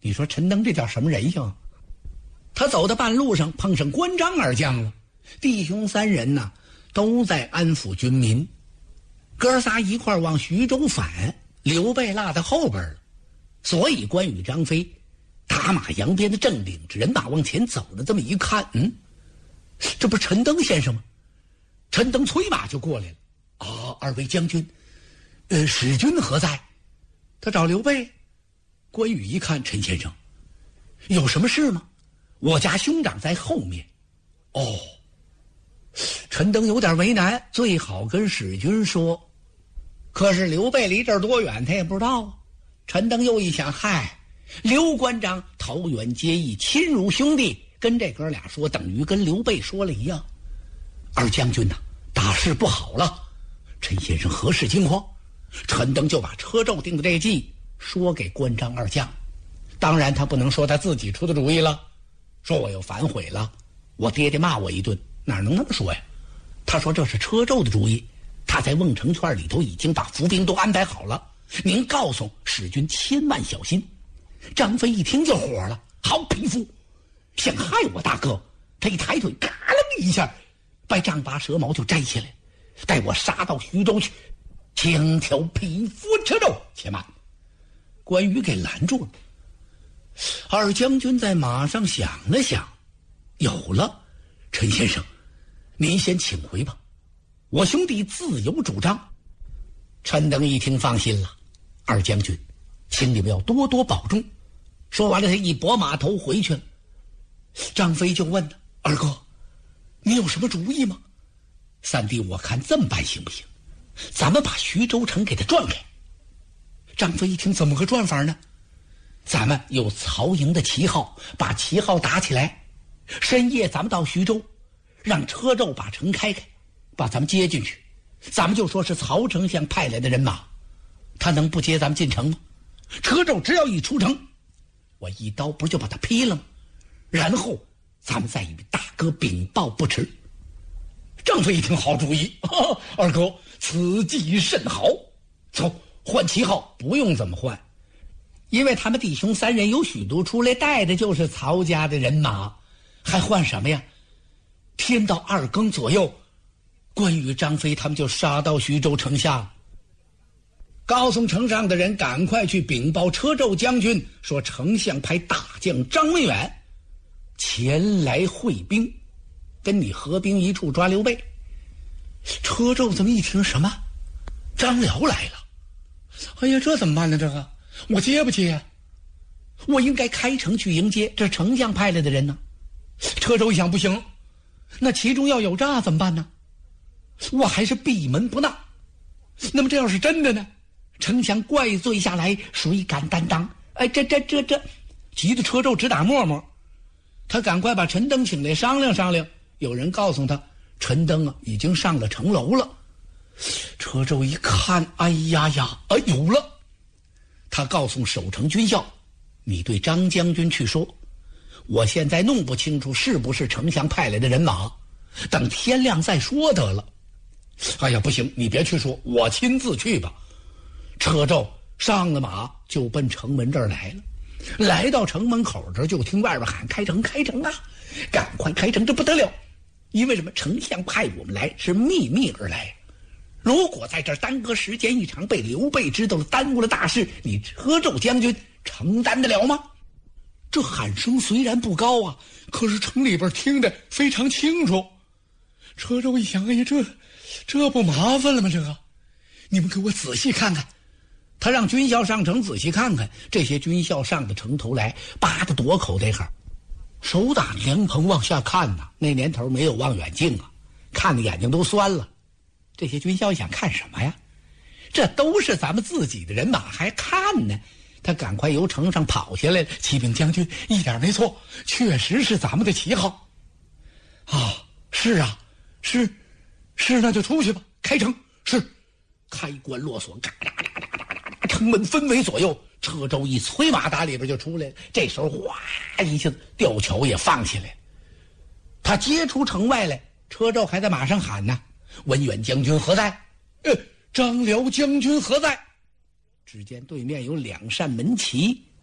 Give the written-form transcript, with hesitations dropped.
你说陈登这叫什么人性？他走到半路上碰上关张二将了，弟兄三人呢都在安抚军民，哥仨一块往徐州返，刘备落在后边了。所以关羽、张飞打马扬鞭的正领着人马往前走了，这么一看，这不是陈登先生吗？陈登催马就过来了。二位将军，使君何在？他找刘备。关羽一看，陈先生，有什么事吗？我家兄长在后面。陈登有点为难，最好跟使君说。可是刘备离这儿多远，他也不知道啊。陈登又一想，刘关张桃园结义，亲如兄弟，跟这哥俩说，等于跟刘备说了一样。二将军呐，大事不好了！陈先生何事惊慌？陈登就把车胄定的这计说给关张二将。当然他不能说他自己出的主意了，说我又反悔了，我爹爹骂我一顿，哪能那么说呀？他说这是车胄的主意，他在瓮城圈里头已经把伏兵都安排好了，您告诉使君千万小心。张飞一听就火了，好匹夫，想害我大哥！他一抬腿，嘎楞一下，把丈八蛇矛就摘下来，带我杀到徐州去，轻挑匹夫车胄。且慢！关羽给拦住了。二将军在马上想了想，有了，陈先生，您先请回吧，我兄弟自有主张。陈登一听放心了，二将军，请你们要多多保重。说完了，他一拨马头回去了。张飞就问他：二哥，你有什么主意吗？三弟，我看这么办行不行？咱们把徐州城给他转开。张飞一听，怎么个转法呢？咱们有曹营的旗号，把旗号打起来，深夜咱们到徐州，让车胄把城开开，把咱们接进去。咱们就说是曹丞相派来的人马，他能不接咱们进城吗？车胄只要一出城，我一刀不就把他劈了吗？然后咱们再与大哥禀报不迟。张飞一听，好主意，二哥此计甚好。走，换旗号不用怎么换，因为他们弟兄三人有许多出来带的就是曹家的人马，还换什么呀？天到2更左右，关羽、张飞他们就杀到徐州城下了。告诉城上的人赶快去禀报车胄将军，说丞相派大将张文远前来会兵，跟你合兵一处抓刘备。车胄这么一听，什么？张辽来了！哎呀，这怎么办呢？这个我接不接啊？我应该开城去迎接，这丞相派来的人呢。车胄一想，不行，那其中要有诈怎么办呢？我还是闭门不纳。那么这要是真的呢？丞相怪罪下来，谁敢担当？这急得车胄直打沫沫。他赶快把陈登请来商量商量。有人告诉他，陈登已经上了城楼了。车胄一看，有了！他告诉守城军校，你对张将军去说，我现在弄不清楚是不是丞相派来的人马，等天亮再说得了。不行，你别去说，我亲自去吧。车胄上了马，就奔城门这儿来了。来到城门口这儿，就听外边喊：开城，开城啊！赶快开城，这不得了！因为什么？丞相派我们来是秘密而来，如果在这儿耽搁时间一长，被刘备知道了，耽误了大事，你车胄将军承担得了吗？这喊声虽然不高啊，可是城里边听得非常清楚。车胄一想，这不麻烦了吗？这个，你们给我仔细看看。他让军校上城仔细看看，这些军校上的城头来，扒得多口袋哈，手打凉棚往下看呐。那年头没有望远镜啊，看的眼睛都酸了。这些军校想看什么呀？这都是咱们自己的人马，还看呢？他赶快由城上跑下来了。启禀将军，一点没错，确实是咱们的旗号。是啊，是，那就出去吧。开城，是，开关落锁，嘎嘎嘎嘎嘎嘎，城门分为左右。车胄一催马打里边就出来了。这时候哗一下子，吊桥也放下来了。他接出城外来，车胄还在马上喊呢：文远将军何在？张辽将军何在？只见对面有2扇门旗